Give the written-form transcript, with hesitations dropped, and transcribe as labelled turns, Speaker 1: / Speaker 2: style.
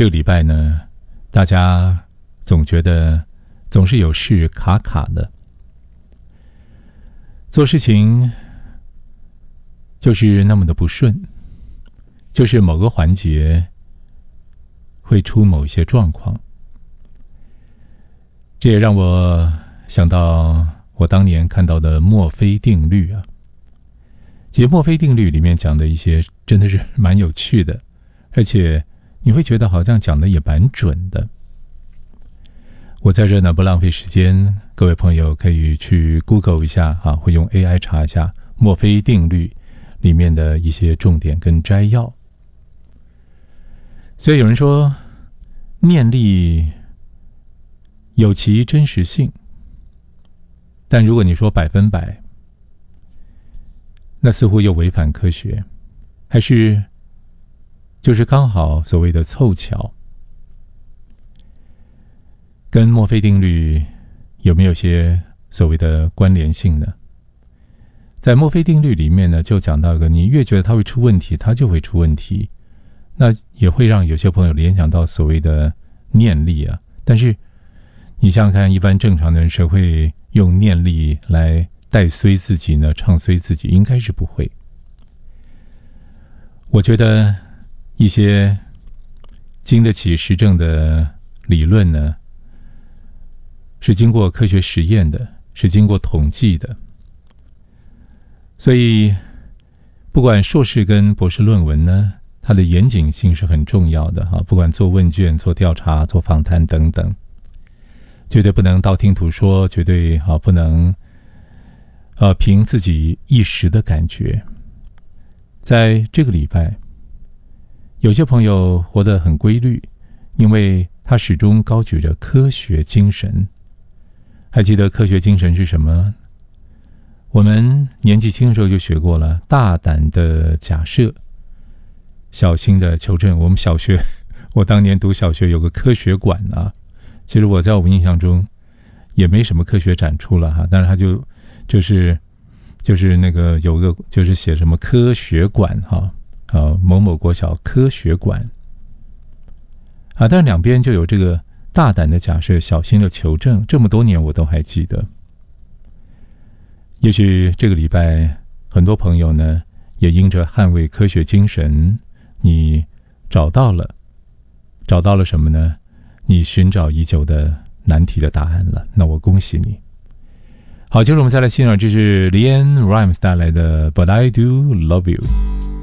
Speaker 1: 这个礼拜呢，大家总觉得总是有事卡卡的，做事情就是那么的不顺，就是某个环节会出某一些状况。这也让我想到我当年看到的墨菲定律啊。其实墨菲定律里面讲的一些真的是蛮有趣的，而且你会觉得好像讲的也蛮准的。我在这呢不浪费时间，各位朋友可以去 Google 一下啊，会用 AI 查一下墨菲定律里面的一些重点跟摘要。所以有人说念力有其真实性，但如果你说100%，那似乎又违反科学，还是就是刚好所谓的凑巧。跟墨菲定律有没有些所谓的关联性呢？在墨菲定律里面呢，就讲到一个，你越觉得它会出问题，它就会出问题。那也会让有些朋友联想到所谓的念力啊。但是你想想看，一般正常的人谁会用念力来带衰自己呢？唱衰自己应该是不会。我觉得一些经得起实证的理论呢，是经过科学实验的，是经过统计的。所以不管硕士跟博士论文呢，它的严谨性是很重要的哈。不管做问卷、做调查、做访谈等等，绝对不能道听途说，绝对不能凭自己一时的感觉。在这个礼拜，有些朋友活得很规律，因为他始终高举着科学精神。还记得科学精神是什么？我们年纪轻的时候就学过了，大胆的假设，小心的求证。我们小学，我当年读小学有个科学馆啊，其实我在我们印象中也没什么科学展出了哈，但是他就是那个有个就是写什么科学馆哈，某某国小科学馆啊，但是两边就有这个大胆的假设，小心的求证，这么多年我都还记得。也许这个礼拜很多朋友呢，也因着捍卫科学精神，你找到了什么呢？你寻找已久的难题的答案了，那我恭喜你。好，接着我们再来欣赏，这是 Leanne Rimes 带来的 But I Do Love You。